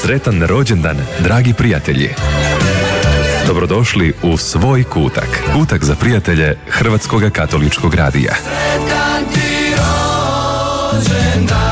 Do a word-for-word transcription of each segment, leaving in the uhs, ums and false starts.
Sretan rođendan, dragi prijatelji! Dobrodošli u svoj kutak. Kutak za prijatelje Hrvatskog katoličkog radija. Sretan ti rođendan.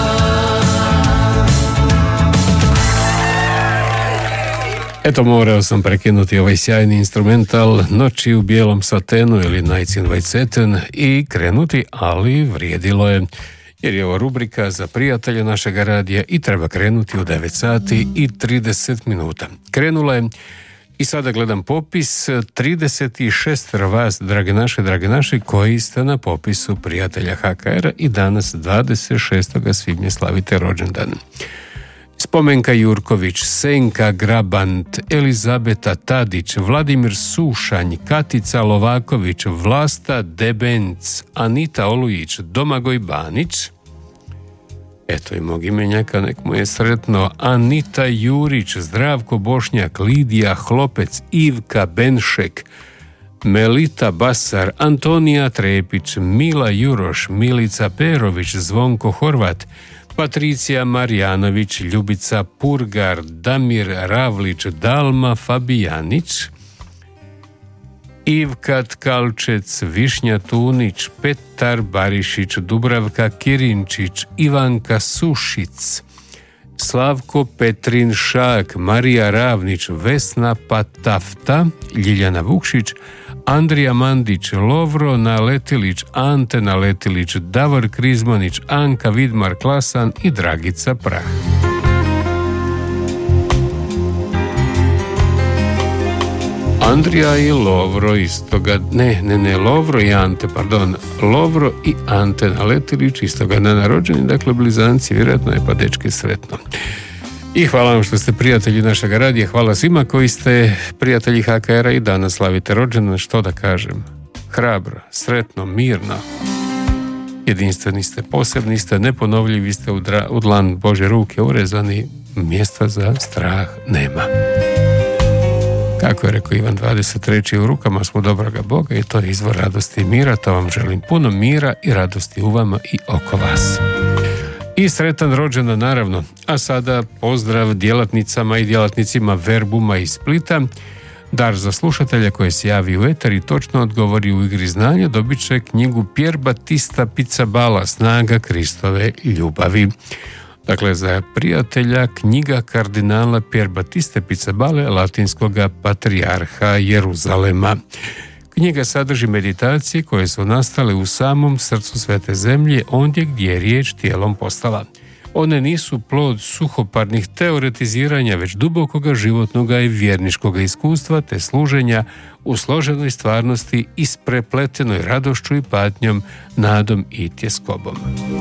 Eto, morao sam prekinuti ovaj sjajni instrumental Noći u bijelom satenu ili Nights in White Satin i krenuti, ali vrijedilo je, jer je ovo rubrika za prijatelje našega radija i treba krenuti u devet sati i trideset minuta. Krenula je i sada gledam popis, trideset šest vas, drage naše, drage naši, koji ste na popisu prijatelja H K R-a i danas dvadeset šestog svibnja slavite rođendan. Spomenka Jurković, Senka Grabant, Elizabeta Tadić, Vladimir Sušanj, Katica Lovaković, Vlasta Debenc, Anita Olujić, Domagoj Banić, eto i mog imenjaka, nek mu je sretno, Anita Jurić, Zdravko Bošnjak, Lidija Hlopec, Ivka Benšek, Melita Basar, Antonija Trepić, Mila Juroš, Milica Perović, Zvonko Horvat, Patricija Marjanović, Ljubica Purgar, Damir Ravlić, Dalma Fabijanić, Ivka Tkalčec, Višnja Tunić, Petar Barišić, Dubravka Kirinčić, Ivanka Sušic, Slavko Petrin Šak, Marija Ravnić, Vesna Patafta, Ljiljana Vukšić, Andrija Mandić, Lovro Naletilić, Ante Naletilić, Davor Krizmanić, Anka Vidmar Klasan i Dragica Prah. Andrija i Lovro istoga, ne, ne, ne, Lovro i Ante, pardon, Lovro i Ante Naletilić istoga dana rođeni, dakle blizanci, vjerojatno je pa dečki sretno. I hvala vam što ste prijatelji našega radija, hvala svima koji ste prijatelji H K R-a i danas slavite rođendan, što da kažem, hrabro, sretno, mirno, jedinstveni ste, posebni ste, neponovljivi ste, u, dra, u dlan Bože ruke urezani, mjesta za strah nema. Kako je rekao Ivan dvadeset treći, u rukama smo dobroga Boga i to je izvor radosti i mira, to vam želim puno mira i radosti u vama i oko vas. I sretan rođendan naravno, a sada pozdrav djelatnicama i djelatnicima Verbuma iz Splita. Dar za slušatelja koji se javi u eter i točno odgovori u igri znanja dobit će knjigu Pier Battista Pizzaballa, Snaga Kristove ljubavi. Dakle, za prijatelja knjiga kardinala Pier Battiste Pizzaballe, latinskog patrijarha Jeruzalema. Knjiga sadrži meditacije koje su nastale u samom srcu svete zemlje, ondje gdje je riječ tijelom postala. One nisu plod suhoparnih teoretiziranja, već dubokoga životnoga i vjerničkoga iskustva te služenja u složenoj stvarnosti isprepletenoj radošću i patnjom, nadom i tjeskobom.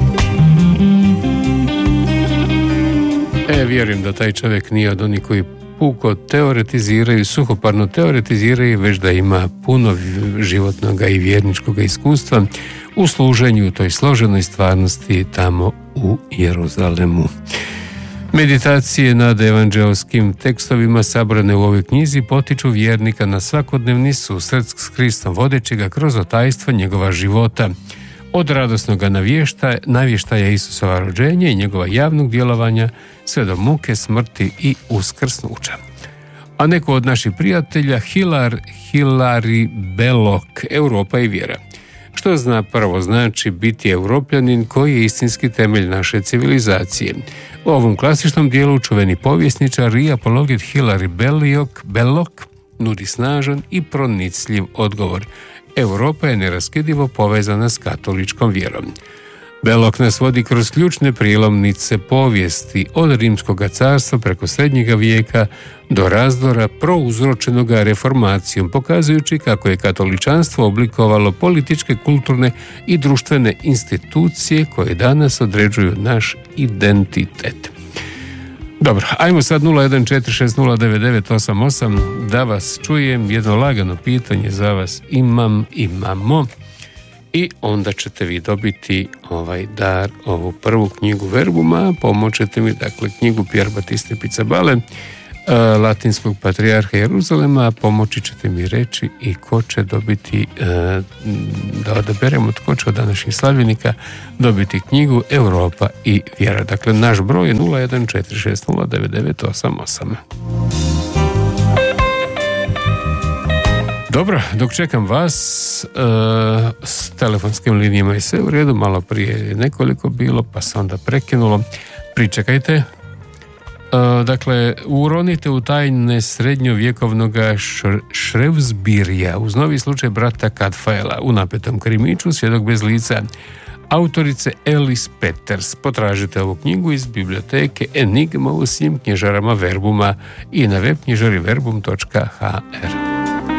E, vjerujem da taj čovjek nije od onih koji puko teoretiziraju, suhoparno teoretiziraju, već da ima puno životnog i vjerničkog iskustva u služenju u toj složenoj stvarnosti tamo u Jeruzalemu. Meditacije nad evanđelskim tekstovima sabrane u ovoj knjizi potiču vjernika na svakodnevni susret s Kristom, vodeći ga kroz otajstvo njegova života, od radosnog navještaja, navještaja Isusova rođenja i njegova javnog djelovanja sve do muke, smrti i uskrsnuća. A neko od naših prijatelja, Hilar, Hilari Belok, Europa i vjera. Što zna prvo znači biti Europljanin koji je istinski temelj naše civilizacije. U ovom klasičnom dijelu čuveni povjesničar i apologet Hilari Belok, Belok nudi snažan i pronicljiv odgovor. Europa je neraskidivo povezana s katoličkom vjerom. Belok nas vodi kroz ključne prijelomnice povijesti od Rimskog carstva preko srednjega vijeka do razdora prouzročenoga reformacijom, pokazujući kako je katoličanstvo oblikovalo političke, kulturne i društvene institucije koje danas određuju naš identitet. Dobro, ajmo sad nula jedan četiri šest nula devet devet osam osam da vas čujem, jedno lagano pitanje za vas imam, imamo i onda ćete vi dobiti ovaj dar, ovu prvu knjigu Verbuma, pomoćete mi, dakle, knjigu Pier Battiste Pizzaballe, Latinskog patrijarha Jeruzalema. Pomoći ćete mi reći i ko će dobiti, da odaberemo tko će od današnjih slavljenika dobiti knjigu Europa i vjera. Dakle, naš broj je nula jedan četiri šest nula devet devet osam osam. Dobro, dok čekam vas, s telefonskim linijama je sve u redu, malo prije je nekoliko bilo, pa se onda prekinulo. Pričekajte. Dakle, uronite u tajne srednjovjekovnog Šrevsbirja uz novi slučaj brata Kadfaela u napetom krimiću Svjedok bez lica autorice Alice Peters. Potražite ovu knjigu iz biblioteke Enigma u svim knjižarama Verbuma i na web knjižari verbum točka h r.